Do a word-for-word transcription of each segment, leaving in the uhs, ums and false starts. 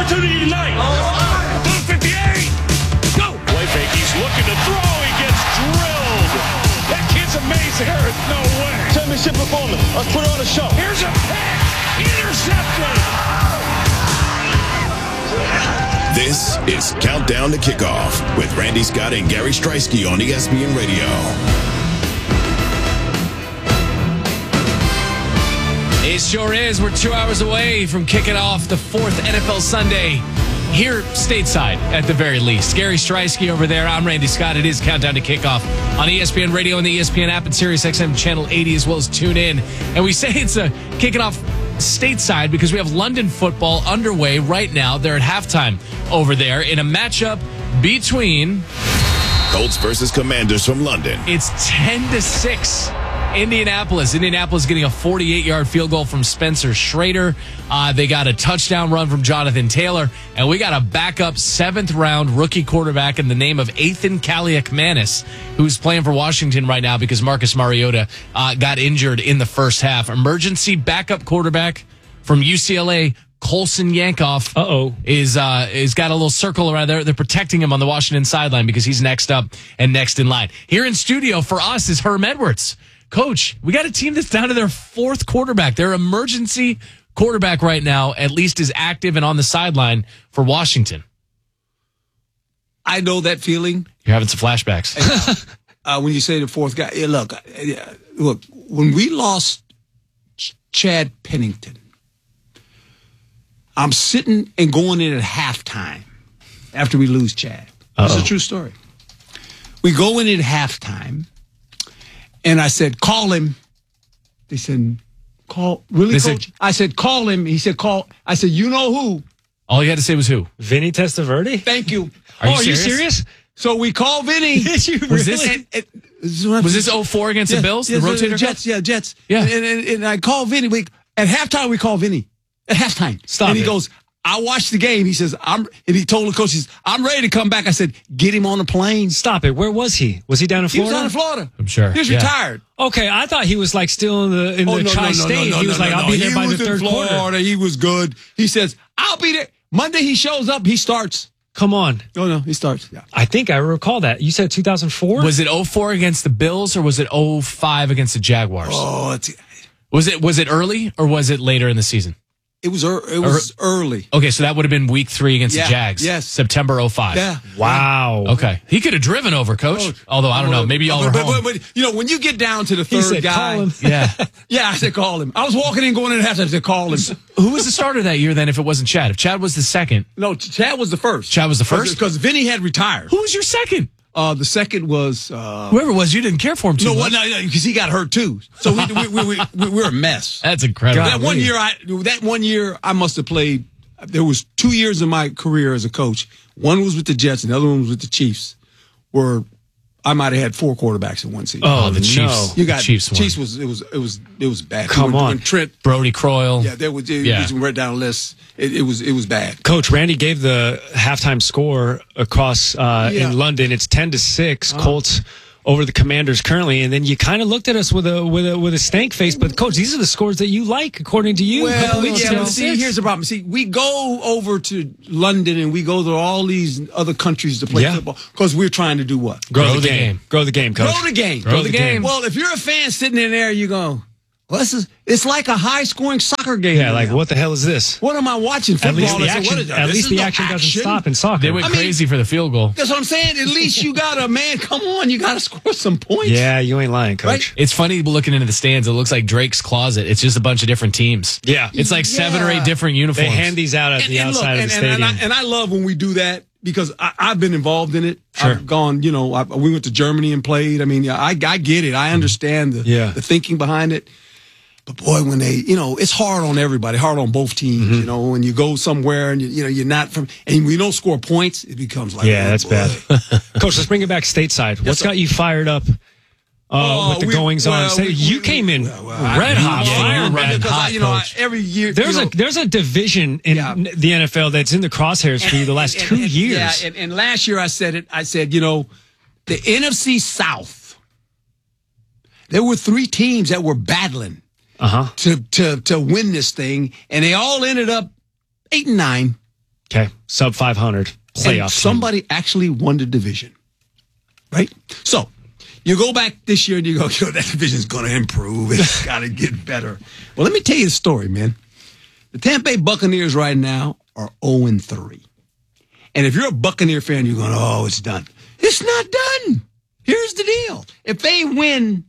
opportunity tonight. one fifty-eight. Go. Play fake. He's looking to throw. He gets drilled. That kid's amazing. There is no way. Championship performance. Let's put on a show. Here's a pass. Intercepted. This is Countdown to Kickoff with Randy Scott and Gary Streisky on E S P N Radio. It sure is. We're two hours away from kicking off the fourth N F L Sunday here stateside, at the very least. Gary Streisky over there. I'm Randy Scott. It is Countdown to Kickoff on E S P N Radio and the E S P N app and Sirius X M Channel eighty, as well as tune in. And we say it's a kicking off stateside because we have London football underway right now. They're at halftime over there in a matchup between Colts versus Commanders from London. It's ten to six. Indianapolis. Indianapolis getting a forty-eight-yard field goal from Spencer Schrader. Uh, they got a touchdown run from Jonathan Taylor. And we got a backup seventh-round rookie quarterback in the name of Ethan Kaliakmanis, who's playing for Washington right now because Marcus Mariota uh, got injured in the first half. Emergency backup quarterback from U C L A, Colson Yankoff, uh-oh, is uh is got a little circle around there. They're protecting him on the Washington sideline because he's next up and next in line. Here in studio for us is Herm Edwards. Coach, we got a team that's down to their fourth quarterback. Their emergency quarterback right now, at least, is active and on the sideline for Washington. I know that feeling. You're having some flashbacks. And, uh, uh, when you say the fourth guy, yeah, look, uh, look, when we lost Ch- Chad Pennington, I'm sitting and going in at halftime after we lose Chad. That's a true story. We go in at halftime. And I said, call him. They said, call, really, they Coach? Said, I said, call him. He said, call. I said, you know who? All you had to say was who? Vinny Testaverde? Thank you. Are you oh, serious? Are you serious? So we call Vinny. Did you was really? This, and, and, was this oh four against yeah, the Bills? Yeah, the rotator Jets, cuff? yeah, Jets. Yeah. And, and, and I call Vinny. We, at halftime, we call Vinny. At halftime. Stop And he it. goes, I watched the game. He says, I'm, and he told the coach, he says, I'm ready to come back. I said, get him on the plane. Stop it. Where was he? Was he down in He was Florida? down in Florida. I'm sure. He was Yeah. retired. Okay, I thought he was like still in the in Oh, the no, no, no, tri-state. no, no, he was no, like, no, I'll be no. there He by the was in third Florida. quarter. He was good. He says, I'll be there. Monday he shows up. He starts. Come on. Oh, no, he starts. Yeah. I think I recall that. You said two thousand four? Was it oh four against the Bills or was it oh five against the Jaguars? Oh, it's, Was it was it early or was it later in the season? it was er, it was early. Okay, so that would have been week three against Yeah, the Jags. yes. September oh five. Yeah. Wow. Okay. He could have driven over, Coach. Coach. Although, I don't know. Maybe y'all were but, home. but, but, you know, when you get down to the He third said, guy. call him. Yeah. Yeah, I said call him. I was walking in going in the half. I said call him. Who was the starter that year then if it wasn't Chad? If Chad was the second, No, Chad was the first. Chad was the first? Because Vinny had retired. who was your second? Uh, the second was... Uh, Whoever it was, you didn't care for him too no, much. well, no, because he got hurt too. So we, we, we, we, we, we're a mess. That's incredible. That one year, I that one year I must have played. There was two years in my career as a coach. One was with the Jets, and the other one was with the Chiefs. Where I might have had four quarterbacks in one season. Oh, the no. Chiefs. you got the Chiefs. Chiefs won. was it was it was it was bad. Come when, on. when Trent. Brody Croyle. Yeah, there was it Yeah. was right down the list. It, it was it was bad. Coach, Randy gave the halftime score across uh, Yeah. in London. It's ten to six. Colts over the Commanders currently, and then you kind of looked at us with a with a with a stank face. But Coach, these are the scores that you like, according to you. a couple Well, weeks yeah, ago. but see, here's the problem. See, we go over to London and we go to all these other countries to play Yeah. football because we're trying to do what? grow, Grow the, the game. game. Grow the game, Coach. Grow the game. Grow the game. Well, if you're a fan sitting in there, you go, well, this is, it's like a high-scoring soccer game. Yeah, like now. what the hell is this? What am I watching? Football? At least the I said, action. what is that? At This least is the no action doesn't action. stop in soccer. They went I mean- crazy for the field goal. That's what I'm saying. At least you got a man. Come on, you got to score some points. Yeah, you ain't lying, Coach. Right? It's funny looking into the stands. It looks like Drake's Closet. It's just a bunch of different teams. Yeah. It's like seven or Yeah. eight different uniforms. They hand these out at And, the and look, outside and, of the and, stadium. and, I, and I love when we do that because I, I've been involved in it. Sure. I've gone, you know, I, we went to Germany and played. I mean, I, I get it. I understand the, Yeah. the thinking behind it. But boy, when they, you know, it's hard on everybody, hard on both teams. Mm-hmm. You know, when you go somewhere and you, you know you're not from, and we don't score points, it becomes like, yeah, oh, that's boy. bad. Coach, let's bring it back stateside. What's sir. got you fired up uh, Oh, with the we- goings on? well, Say- we- you we- came in well, well, red I- hot. Yeah, fire, you're red because hot, I, you know, I, Coach. every year There's you know, a there's a division in Yeah. the N F L that's in the crosshairs for you the last and- two and- years. Yeah, and, and last year I said it. I said, you know, the N F C South. There were three teams that were battling Uh huh. to to to win this thing, and they all ended up eight and nine. Okay, sub five hundred playoff. And somebody actually won the division, right? So you go back this year and you go, yo, that division's going to improve. It's got to get better. Well, let me tell you the story, man. The Tampa Bay Buccaneers right now are oh and three. And if you're a Buccaneer fan, you're going, oh, it's done. It's not done. Here's the deal. If they win,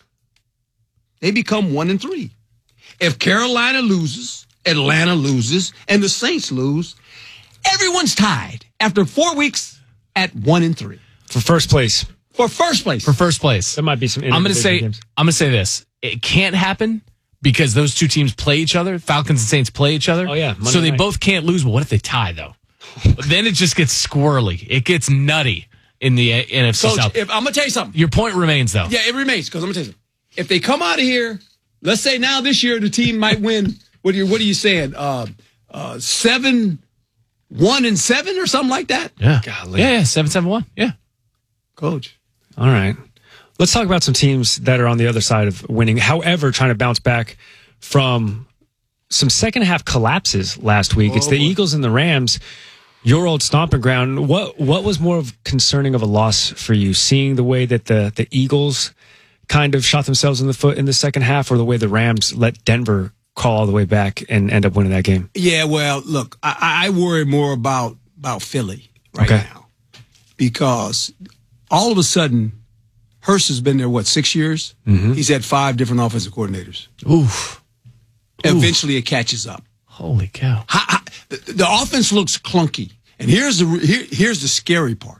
they become one and three. If Carolina loses, Atlanta loses, and the Saints lose, everyone's tied after four weeks at one and three. For first place. For first place. For first place. There might be some I'm going to say games. I'm going to say this. It can't happen because those two teams play each other. Falcons and Saints play each other. Oh, yeah. Monday so they night. both can't lose. But what if they tie, though? Then it just gets squirrely. It gets nutty in the uh, N F C Coach, South. if, I'm going to tell you something. Your point remains, though. Yeah, it remains, because I'm going to tell you something. If they come out of here, let's say now this year the team might win, what are you, what are you saying, uh, uh, seven, one and seven or something like that? Yeah. Golly. Yeah, yeah, seven seven one. Yeah. Coach. All right. Let's talk about some teams that are on the other side of winning. However, trying to bounce back from some second half collapses last week. Oh, it's the boy. Eagles and the Rams, your old stomping ground. What what was more of concerning of a loss for you? Seeing the way that the, the Eagles kind of shot themselves in the foot in the second half, or the way the Rams let Denver call all the way back and end up winning that game? Yeah, well, look, I, I worry more about, about Philly right Okay. now, because all of a sudden, Hurst has been there, what, six years? Mm-hmm. He's had five different offensive coordinators. Oof. Eventually, it catches up. Holy cow. How, how, the, the offense looks clunky, and here's the here, here's the scary part.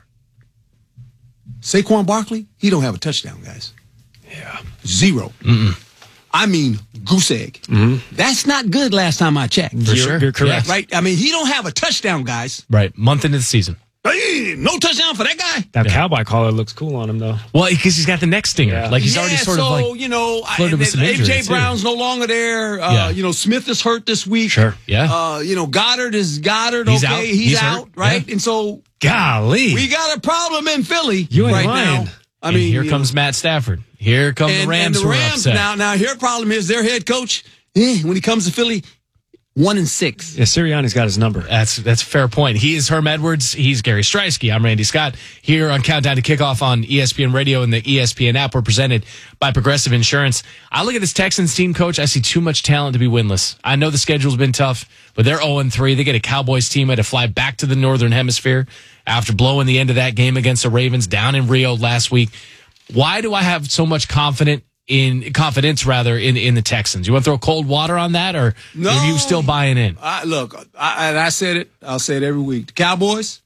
Saquon Barkley, he don't have a touchdown, guys. Yeah. Zero. Mm-mm. I mean, goose egg. Mm-hmm. That's not good. Last time I checked, For You're, sure. you're correct. Yeah. right? I mean, he don't have a touchdown, guys. Right. Month into the season. Hey, no touchdown for that guy. That cowboy collar looks cool on him, though. Well, because he's got the neck stinger. Yeah. Like he's yeah, already sort so, of like you know, I- flirted with and some A J injury, too. Brown's no longer there. Uh, Yeah. You know, Smith is hurt this week. Sure. Yeah. Uh, you know, Goddard is Goddard. He's okay, out. he's, He's out, hurt. right? Yeah. And so Golly. we got a problem in Philly You ain't right lying. now. I And mean, here you comes know, Matt Stafford. Here come and, the Rams. and the who are Rams upset. now. Now, here problem is their head coach. Eh, when he comes to Philly, one and six. Yeah, Sirianni's got his number. That's that's a fair point. He is Herm Edwards. He's Gary Streisky. I'm Randy Scott here on Countdown to Kickoff on E S P N Radio and the E S P N app. We're presented by Progressive Insurance. I look at this Texans team, Coach. I see too much talent to be winless. I know the schedule's been tough, but they're oh and three. They get a Cowboys team had to fly back to the Northern Hemisphere after blowing the end of that game against the Ravens down in Rio last week. Why do I have so much confident in confidence rather in in the Texans? You want to throw cold water on that, or No. are you still buying in? I, look, I, and I said it. I'll say it every week. The Cowboys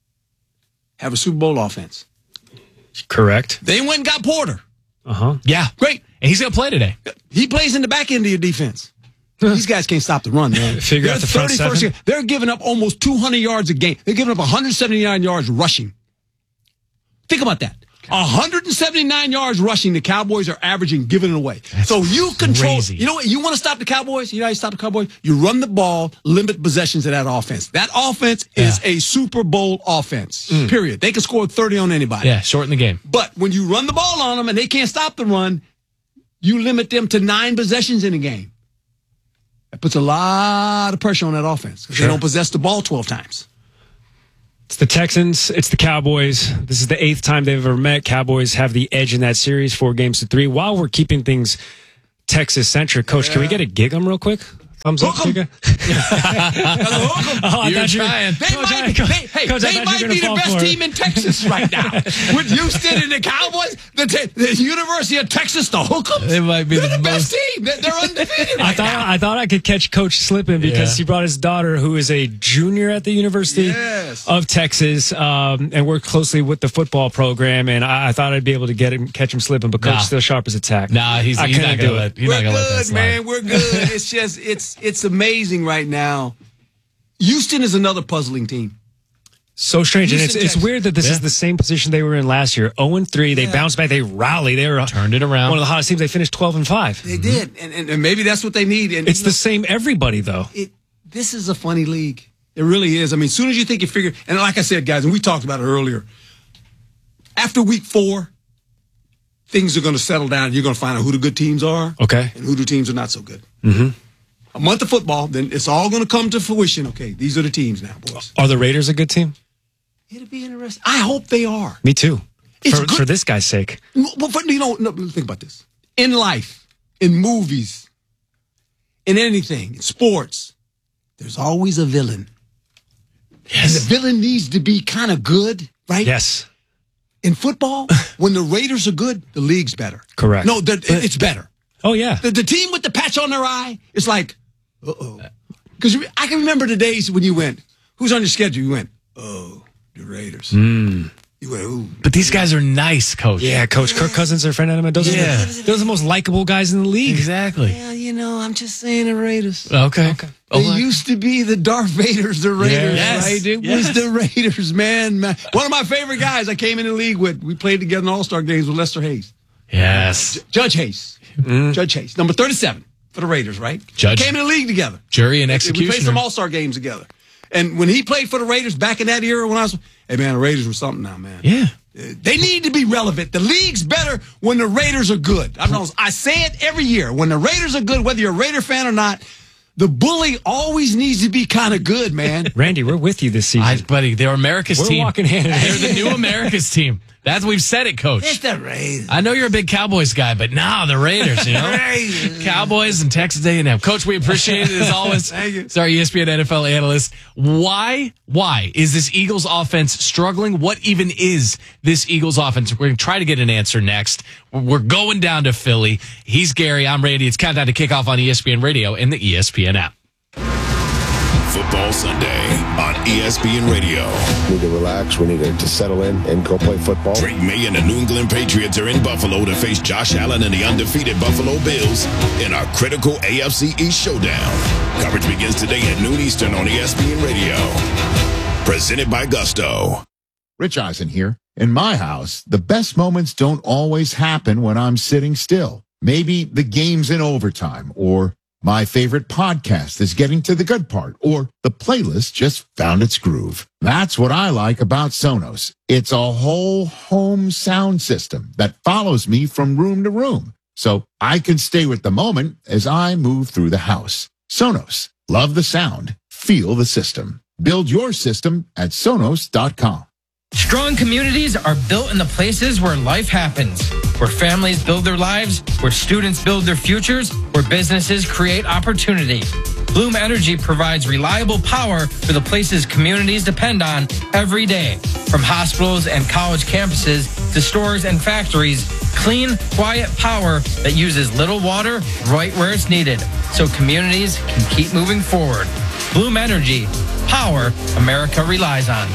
have a Super Bowl offense. Correct. They went and got Porter. Uh huh. Yeah, Great. and he's going to play today. He plays in the back end of your defense. These guys can't stop the run, man. Figure They're out the front thirty-first seven. year- They're giving up almost two hundred yards a game. They're giving up one hundred seventy-nine yards rushing. Think about that. one hundred seventy-nine yards rushing, the Cowboys are averaging, giving it away. That's so you control. crazy. You know what? You want to stop the Cowboys? You know how you stop the Cowboys? You run the ball, limit possessions of that offense. That offense is Yeah. a Super Bowl offense, period. They can score thirty on anybody. Yeah, shorten the game. But when you run the ball on them and they can't stop the run, you limit them to nine possessions in a game. That puts a lot of pressure on that offense because Sure. they don't possess the ball twelve times. It's the Texans. It's the Cowboys. This is the eighth time they've ever met. Cowboys have the edge in that series, four games to three. While we're keeping things Texas-centric, Coach, can we get a gig 'em real quick? Thumbs up, Hook 'em. Giga? Hook 'em. Oh, I You're thought you were- trying. They Coach, I- might, Coach, they, hey, Coach, I they thought you might were be gonna the fall best for it. team in Texas right now. With Houston and the Cowboys, the, te- the University of Texas, the Hook'ems. They might be They're the the, best most- team. They're, they're undefeated I right thought now. I thought I could catch Coach slipping because Yeah. he brought his daughter, who is a junior at the University Yes. of Texas, um, and worked closely with the football program. And I, I thought I'd be able to get him, catch him slipping, but Coach Nah. still sharp as a tack. Nah, he's, I he's couldn't not do going to it. let. He's We're not gonna let that good, slide. man. We're good. It's just it's it's amazing right now. Houston is another puzzling team. So strange, and it's Houston, it's Texas. weird that this Yeah. is the same position they were in last year. zero and three. They Yeah. bounced back. They rally. They were Turned it around. one of the hottest teams. They finished twelve and five. They did, and, and and maybe that's what they need. And It's you the know, same everybody though. it. This is a funny league. It really is. I mean, as soon as you think you figure, and like I said, guys, and we talked about it earlier. After week four, things are going to settle down. You're going to find out who the good teams are Okay. and who the teams are not so good. Mm-hmm. a month of football, then it's all going to come to fruition. Okay, these are the teams now, boys. Are the Raiders a good team? It'll be interesting. I hope they are. Me too. It's For, good. for this guy's sake. But, but, you know, no, think about this. In life, in movies, in anything, in sports, there's always a villain. Yes. And the villain needs to be kind of good, right? Yes. In football, when the Raiders are good, the league's better. Correct. No, the, it's better. Oh, yeah. The, the team with the patch on their eye, it's like, uh-oh. Because I can remember the days when you went, who's on your schedule? You went, oh, the Raiders. Mm. You went, ooh. But these guys are nice, Coach. Yeah, Coach Kirk Cousins, their friend Adam Mendoza. Yeah. Those are the most likable guys in the league. Exactly. Yeah, you know, I'm just saying the Raiders. Okay. Okay. They Oh, used to be the Darth Vaders, the Raiders, Yes. right? It Yes. was the Raiders, man, man. One of my favorite guys I came in the league with. We played together in All-Star games with Lester Hayes. Yes. Judge Hayes. Judge Hayes. Number thirty-seven for the Raiders, right? Judge. Came in the league together. Jury and We played executioner. some All-Star games together. And when he played for the Raiders back in that era, when I was, hey, man, the Raiders were something now, man. Yeah. They need to be relevant. The league's better when the Raiders are good. I, know, I say it every year. When the Raiders are good, whether you're a Raider fan or not, the bully always needs to be kind of good, man. Randy, we're with you this season. I, buddy, they're America's We're team. walking hand in hand. They're the new America's team. That's we've said it, Coach. It's the Raiders. I know you're a big Cowboys guy, but now the Raiders, you know, Raiders. Cowboys and Texas A and M. Coach, we appreciate it as always. Thank you. It's our E S P N N F L analyst. Why, why is this Eagles offense struggling? What even is this Eagles offense? We're going to try to get an answer next. We're going down to Philly. He's Gary. I'm Randy. It's Countdown to Kickoff on E S P N Radio and the E S P N app. Football Sunday on E S P N Radio. We need to relax. We need to, to settle in and go play football. Drake May and the New England Patriots are in Buffalo to face Josh Allen and the undefeated Buffalo Bills in our critical A F C East showdown. Coverage begins today at noon Eastern on E S P N Radio. Presented by Gusto. Rich Eisen here. In my house, the best moments don't always happen when I'm sitting still. Maybe the game's in overtime, or my favorite podcast is getting to the good part, or the playlist just found its groove. That's what I like about Sonos. It's a whole home sound system that follows me from room to room, so I can stay with the moment as I move through the house. Sonos. Love the sound. Feel the system. Build your system at Sonos dot com. Strong communities are built in the places where life happens, where families build their lives, where students build their futures, where businesses create opportunity. Bloom Energy provides reliable power for the places communities depend on every day. From hospitals and college campuses to stores and factories, clean, quiet power that uses little water right where it's needed, so communities can keep moving forward. Bloom Energy, power America relies on.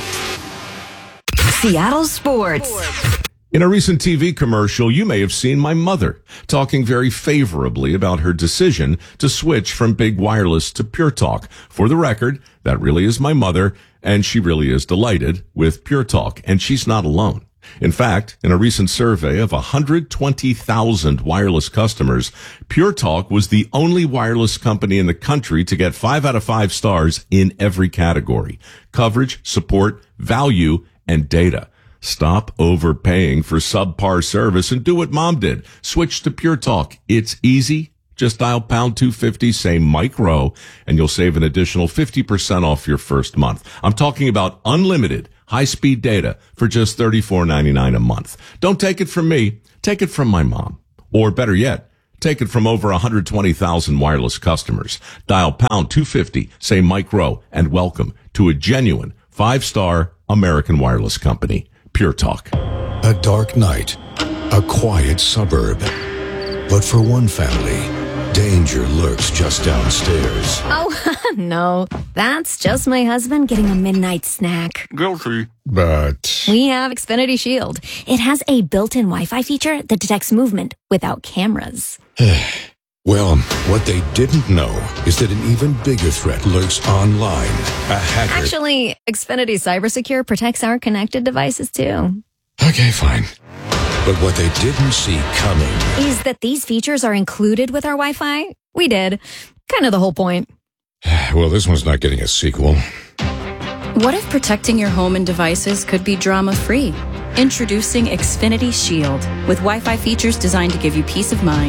Seattle Sports. In a recent T V commercial, you may have seen my mother talking very favorably about her decision to switch from Big Wireless to Pure Talk. For the record, that really is my mother, and she really is delighted with Pure Talk, and she's not alone. In fact, in a recent survey of one hundred twenty thousand wireless customers, Pure Talk was the only wireless company in the country to get five out of five stars in every category: coverage, support, value, and data. Stop overpaying for subpar service and do what Mom did. Switch to Pure Talk. It's easy. Just dial pound two fifty, say Mike Rowe, and you'll save an additional fifty percent off your first month. I'm talking about unlimited high-speed data for just thirty-four ninety-nine a month. Don't take it from me. Take it from my mom. Or better yet, take it from over one hundred twenty thousand wireless customers. Dial pound two fifty, say Mike Rowe, and welcome to a genuine five-star American wireless company, Pure Talk. A dark night, a quiet suburb. But for one family, danger lurks just downstairs. Oh, no. That's just my husband getting a midnight snack. Guilty. But We have Xfinity Shield. It has a built-in Wi-Fi feature that detects movement without cameras. well, what they didn't know is that an even bigger threat lurks online. A hacker. Actually, Xfinity CyberSecure protects our connected devices, too. Okay, fine. But what they didn't see coming Is that these features are included with our Wi-Fi? We did. Kind of the whole point. Well, this one's not getting a sequel. What if protecting your home and devices could be drama-free? Introducing Xfinity Shield, with Wi-Fi features designed to give you peace of mind.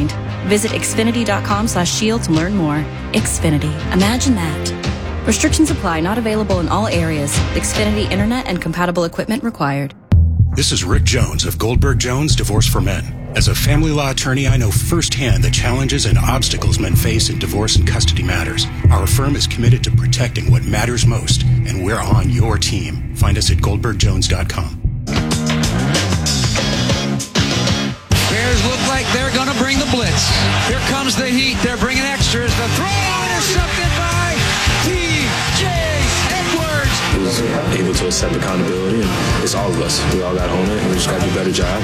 Visit Xfinity.com slash shield to learn more. Xfinity. Imagine that. Restrictions apply. Not available in all areas. Xfinity Internet and compatible equipment required. This is Rick Jones of Goldberg Jones Divorce for Men. As a family law attorney, I know firsthand the challenges and obstacles men face in divorce and custody matters. Our firm is committed to protecting what matters most, and we're on your team. Find us at goldberg jones dot com. Bears look like they're going to bring the blitz. Here comes the heat. They're bringing extras. The throw intercepted by T J Edwards. He was able to accept accountability, and it's all of us. We all got to own it, and we just got to do a better job.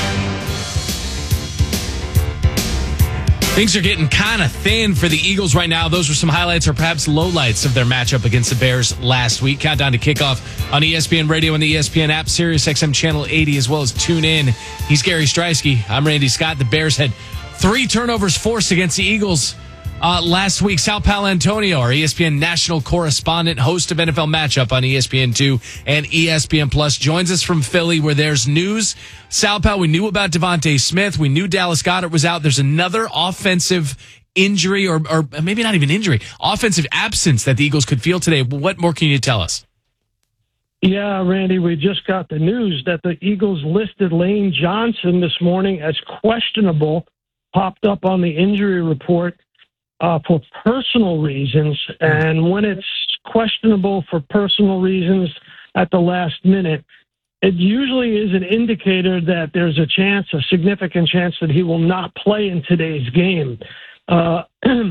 Things are getting kind of thin for the Eagles right now. Those were some highlights or perhaps lowlights of their matchup against the Bears last week. Countdown to kickoff on E S P N Radio and the E S P N app, Sirius X M Channel eighty, as well as tune in. He's Gary Streisky. I'm Randy Scott. The Bears had three turnovers forced against the Eagles uh, last week. Sal Paolantonio, our E S P N national correspondent, host of N F L Matchup on E S P N two and E S P N Plus, joins us from Philly where there's news. Sal Pal, we knew about Devontae Smith. We knew Dallas Goedert was out. There's another offensive injury or, or maybe not even injury, offensive absence that the Eagles could feel today. What more can you tell us? Yeah, Randy, we just got the news that the Eagles listed Lane Johnson this morning as questionable, popped up on the injury report uh, for personal reasons. And when it's questionable for personal reasons at the last minute, it usually is an indicator that there's a chance, a significant chance, that he will not play in today's game. Uh,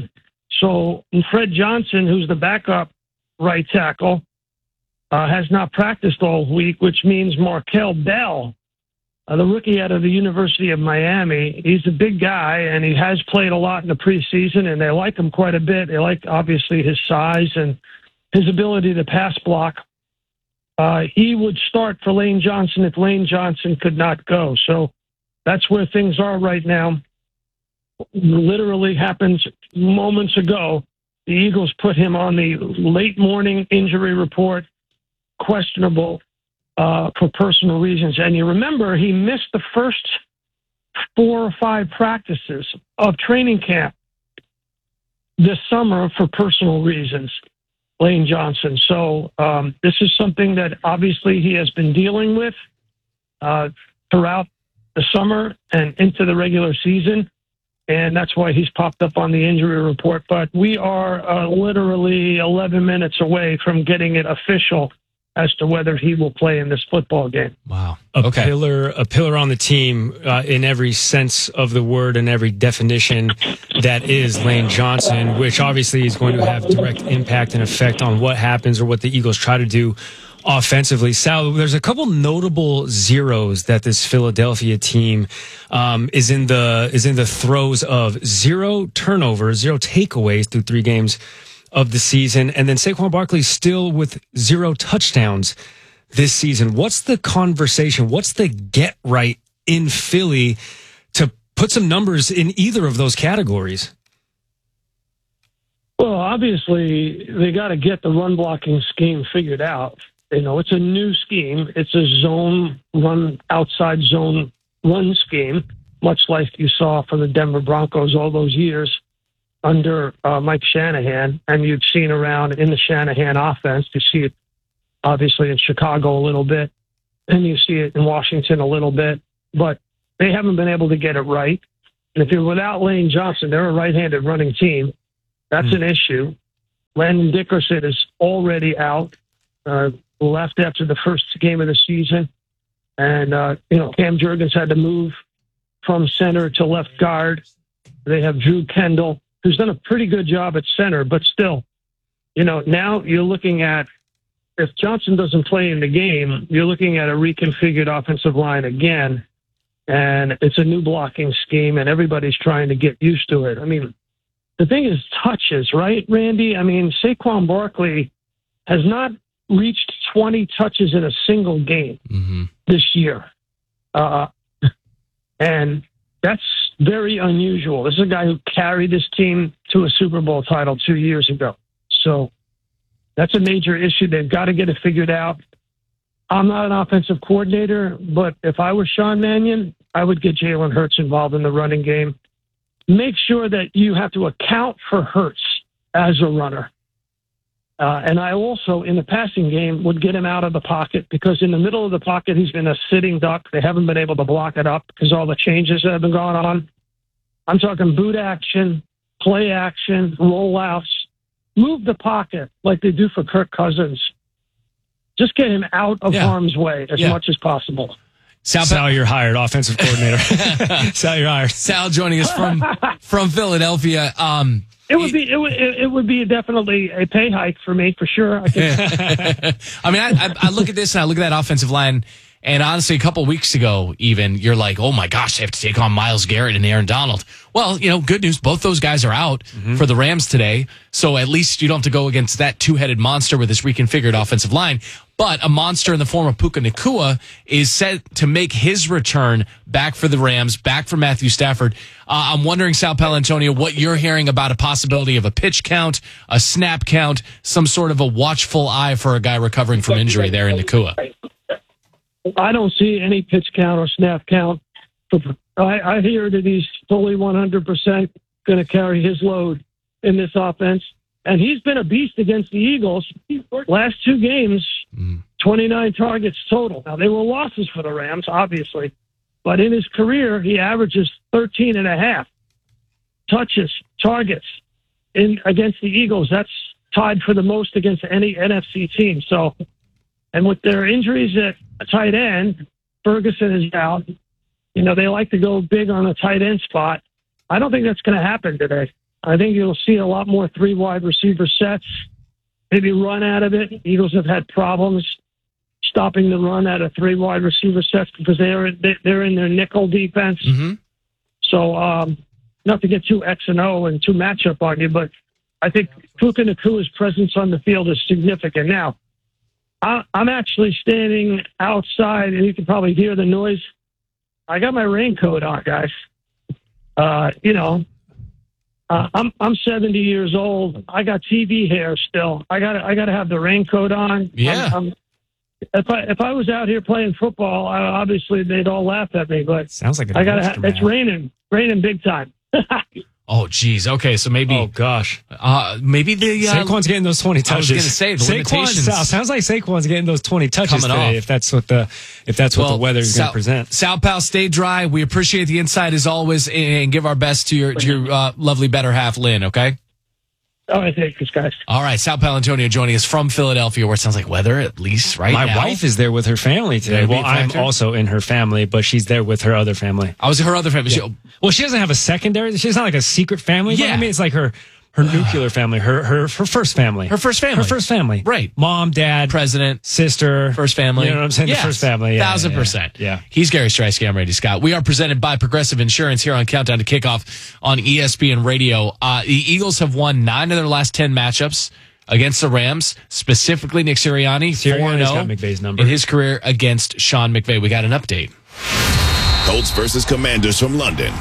so Fred Johnson, who's the backup right tackle, uh, has not practiced all week, which means Markel Bell, uh, the rookie out of the University of Miami, he's a big guy, and he has played a lot in the preseason, and they like him quite a bit. They like, obviously, his size and his ability to pass block. Uh, he would start for Lane Johnson if Lane Johnson could not go. So that's where things are right now. Literally happens moments ago. The Eagles put him on the late morning injury report, questionable uh, for personal reasons. And you remember he missed the first four or five practices of training camp this summer for personal reasons. Lane Johnson. So um, this is something that obviously he has been dealing with uh, throughout the summer and into the regular season, and that's why he's popped up on the injury report. But we are uh, literally eleven minutes away from getting it official as to whether he will play in this football game. Wow. A okay. pillar, a pillar on the team uh, in every sense of the word and every definition that is Lane Johnson, which obviously is going to have direct impact and effect on what happens or what the Eagles try to do offensively. Sal, there's a couple notable zeros that this Philadelphia team um, is in the is in the throes of. Zero turnovers, zero takeaways through three games of the season, and then Saquon Barkley still with zero touchdowns this season. What's the conversation? What's the get right in Philly to put some numbers in either of those categories? Well, obviously, they got to get the run blocking scheme figured out. You know, it's a new scheme. It's a zone run, outside zone run scheme, much like you saw for the Denver Broncos all those years under uh, Mike Shanahan, and you've seen around in the Shanahan offense. You see it obviously in Chicago a little bit, and you see it in Washington a little bit, but they haven't been able to get it right. And if you're without Lane Johnson, they're a right-handed running team. That's mm. an issue. Landon Dickerson is already out, uh, left after the first game of the season. And, uh, you know, Cam Jurgens had to move from center to left guard. They have Drew Kendall, who's done a pretty good job at center, but still, you know, now you're looking at, if Johnson doesn't play in the game, you're looking at a reconfigured offensive line again, and it's a new blocking scheme, and everybody's trying to get used to it. I mean, the thing is touches, right, Randy? I mean, Saquon Barkley has not reached twenty touches in a single game mm-hmm. this year. Uh, and that's very unusual. This is a guy who carried this team to a Super Bowl title two years ago. So that's a major issue. They've got to get it figured out. I'm not an offensive coordinator, but if I were Sean Mannion, I would get Jalen Hurts involved in the running game. make sure that you have to account for Hurts as a runner. Uh, and I also, in the passing game, would get him out of the pocket because in the middle of the pocket, he's been a sitting duck. They haven't been able to block it up because all the changes that have been going on. I'm talking boot action, play action, rollouts. Move the pocket like they do for Kirk Cousins. Just get him out of Yeah. harm's way as Yeah. much as possible. Sal, Sal, you're hired, offensive coordinator. Sal, you're hired. Sal joining us from from Philadelphia. Um, It would be it would it would be definitely a pay hike for me for sure. I think. I mean, I, I, I look at this and I look at that offensive line, and honestly, a couple weeks ago, even you're like, oh my gosh, they have to take on Myles Garrett and Aaron Donald. Well, you know, good news, both those guys are out Mm-hmm. for the Rams today, so at least you don't have to go against that two-headed monster with this reconfigured offensive line. But a monster in the form of Puka Nacua is set to make his return back for the Rams, back for Matthew Stafford. Uh, I'm wondering, Sal Paolantonio, what you're hearing about a possibility of a pitch count, a snap count, some sort of a watchful eye for a guy recovering from injury there in Nacua. I don't see any pitch count or snap count. I, I hear that he's fully one hundred percent going to carry his load in this offense. And he's been a beast against the Eagles. Last two games, twenty-nine targets total. Now, they were losses for the Rams, obviously. But in his career, he averages thirteen and a half touches, targets in against the Eagles. That's tied for the most against any N F C team. So, and with their injuries at a tight end, Ferguson is out. You know, they like to go big on a tight end spot. I don't think that's going to happen today. I think you'll see a lot more three wide receiver sets, maybe run out of it. Eagles have had problems stopping the run out of three wide receiver sets because they're they're in their nickel defense. Mm-hmm. So, um, not to get too X and O and too matchup on you, but I think Puka Nacua's presence on the field is significant. Now, I, I'm actually standing outside, and you can probably hear the noise. I got my raincoat on, guys. Uh, you know, uh, I'm I'm seventy years old. I got T V hair still. I got I got to have the raincoat on. Yeah. I'm, I'm, if I if I was out here playing football, I, obviously they'd all laugh at me. But sounds like I got to. It's raining, raining big time. Oh, geez. Okay, so maybe. Oh, gosh. Uh, maybe the. Uh, Saquon's getting those twenty touches. I was going to say the Saquon, limitations. Sal, sounds like Saquon's getting those twenty touches Coming today. off. If that's what the if that's what Well, the weather is going to Sal- present. Sal Pal, stay dry. We appreciate the insight as always, and give our best to your to your uh, lovely better half, Lynn. Okay. All right, thanks, guys. All right, Sal Paolantonio joining us from Philadelphia, where it sounds like weather at least right My now. wife is there with her family today. That'd be Well, a I'm factor. also in her family, but she's there with her other family. I was her other family. Yeah. She- Well, she doesn't have a secondary. She's not like a secret family. But Yeah. I mean, it's like her her nuclear family, her her her first family, Her first family. her first family. Right. Mom, dad, President, sister, first family. You know what I'm saying? Yes, The first family. Yeah, thousand yeah, percent. Yeah. He's Gary Streisky. I'm Randy Scott. We are presented by Progressive Insurance here on Countdown to Kickoff on E S P N Radio. Uh, the Eagles have won nine of their last ten matchups against the Rams, specifically Nick Sirianni, four and Sirianni's oh got McVay's number in his career against Sean McVay. We got an update. Colts versus Commanders from London.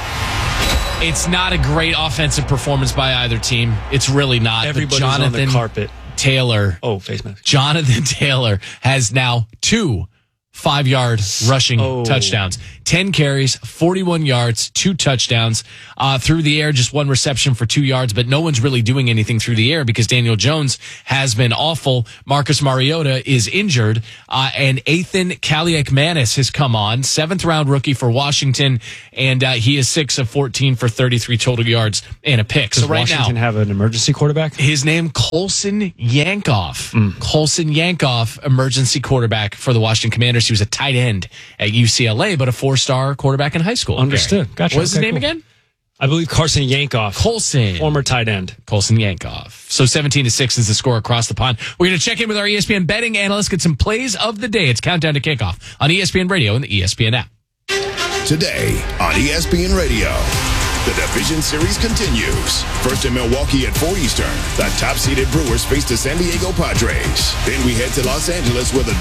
It's not a great offensive performance by either team. It's really not. But Everybody's on Jonathan the carpet. Taylor. Oh, face mask. Jonathan Taylor has now two five-yard rushing Oh. touchdowns. ten carries, forty-one yards, two touchdowns. Uh, through the air, just one reception for two yards, but no one's really doing anything through the air because Daniel Jones has been awful. Marcus Mariota is injured, uh, and Ethan Kaliakmanis has come on, seventh-round rookie for Washington, and uh, he is six of fourteen for thirty-three total yards and a pick. Does so right Washington now, have an emergency quarterback? his name, Colson Yankoff. Mm. Colson Yankoff, emergency quarterback for the Washington Commanders. He was a tight end at U C L A, but a four-star quarterback in high school. Understood. Gary. Gotcha. What's his Okay, name cool. again? I believe Carson Yankoff. Colson. Former tight end. Colson Yankoff. So seventeen to six is the score across the pond. We're going to check in with our E S P N betting analyst, get some plays of the day. It's Countdown to Kickoff on E S P N Radio and the E S P N app. Today on E S P N Radio, the division series continues. First in Milwaukee at four Eastern, the top-seeded Brewers face the San Diego Padres. Then we head to Los Angeles where the